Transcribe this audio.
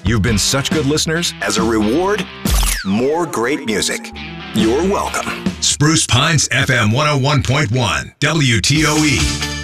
You've been such good listeners. As a reward, more great music. You're welcome. Spruce Pines FM 101.1 WTOE.